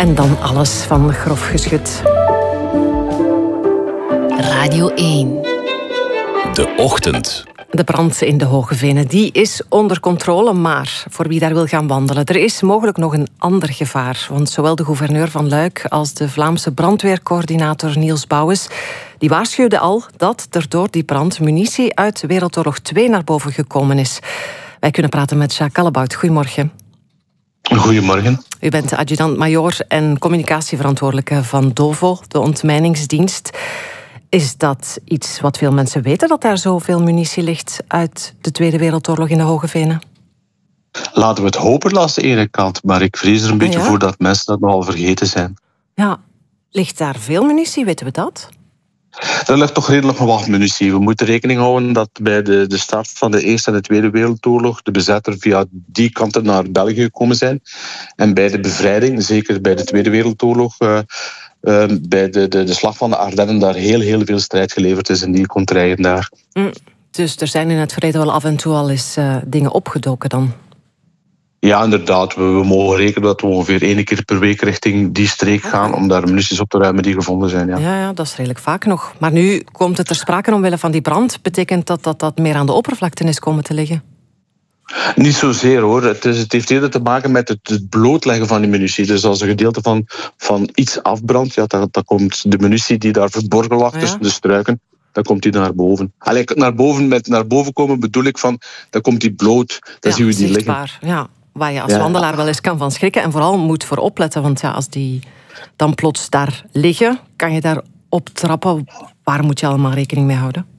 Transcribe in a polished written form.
En dan alles van Grof Geschut. Radio 1. De ochtend. De brand in de Hoge Venen, die is onder controle, maar voor wie daar wil gaan wandelen, er is mogelijk nog een ander gevaar. Want zowel de gouverneur van Luik als de Vlaamse brandweercoördinator Niels Bouwens, die waarschuwden al dat er door die brand munitie uit Wereldoorlog 2 naar boven gekomen is. Wij kunnen praten met Jacques Callebout. Goedemorgen. Goedemorgen. U bent de adjudant-majoor en communicatieverantwoordelijke van DOVO, de ontmijningsdienst. Is dat iets wat veel mensen weten, dat daar zoveel munitie ligt uit de Tweede Wereldoorlog in de Hoge Venen? Laten we het hopen langs de ene kant, maar ik vrees er een beetje voor dat mensen dat nogal vergeten zijn. Ja, ligt daar veel munitie, weten we dat? Er ligt toch redelijk wat munitie. We moeten rekening houden dat bij de start van de Eerste en de Tweede Wereldoorlog de bezetter via die kanten naar België gekomen zijn. En bij de bevrijding, zeker bij de Tweede Wereldoorlog, bij de slag van de Ardennen daar heel veel strijd geleverd is in die contraien daar. Dus er zijn in het verleden wel af en toe al eens dingen opgedoken dan? Ja, inderdaad. We mogen rekenen dat we ongeveer 1 keer per week richting die streek gaan om daar munities op te ruimen die gevonden zijn. Ja, dat is redelijk vaak nog. Maar nu komt het ter sprake omwille van die brand. Betekent dat meer aan de oppervlakte is komen te liggen? Niet zozeer hoor. Het heeft eerder te maken met het blootleggen van die munitie. Dus als een gedeelte van iets afbrandt, dan komt de munitie die daar verborgen lag tussen de struiken, dan komt die naar boven. Met naar boven komen bedoel ik van, dan komt die bloot, dan zien we die zichtbaar, liggen. Ja, waar je als wandelaar wel eens kan van schrikken en vooral moet voor opletten, want als die dan plots daar liggen, kan je daar op trappen. Waar moet je allemaal rekening mee houden?